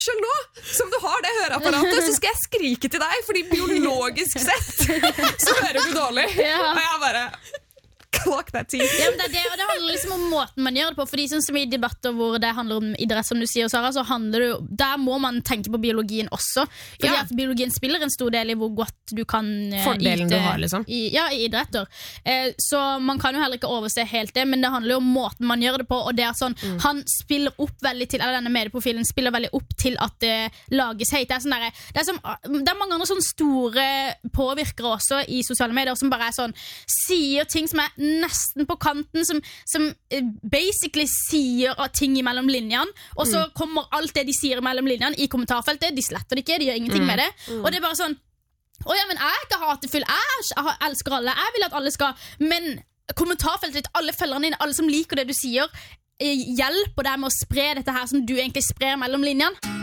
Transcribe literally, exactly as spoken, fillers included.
Selv nå, som du har det høreapparatet, så skal jeg skrike til deg, fordi biologisk sett så hører du dårlig. Ja. Og jeg bare... Clock that teeth. Ja, men det, er det, og det handler liksom om måten man gjør det på. Fordi sånn som i debatter hvor det handler om idrett, som du sier, Sarah, så handler det jo, der må man tenke på biologien også. Fordi Ja. at biologien spiller en stor del i hvor godt du kan eh, Fordelen yte du har, liksom. i, Ja, i idretter. Eh, så man kan jo heller ikke overse helt det, men det handler jo om måten man gjør det på. Og det er sånn, Mm. han spiller opp veldig til, eller denne medieprofilen spiller veldig opp til at det lages hate. Det er, sånn der, det, er som, det er mange andre sånne store påvirkere også i sosiale medier som bare er sånn, sier ting som er nesten på kanten, som, som basically sier ting imellom linjene, og så mm. kommer alt det de sier imellom linjene i kommentarfeltet, de sletter det ikke, de gjør ingenting mm. med det, og det er bare sånn, å ja, men jeg er ikke hatefull, jeg, jeg elsker alle, jeg vil at alle skal, men kommentarfeltet ditt, alle følgerne dine, alle som liker det du sier, hjelper deg med å spre dette her som du egentlig sprer mellom linjene.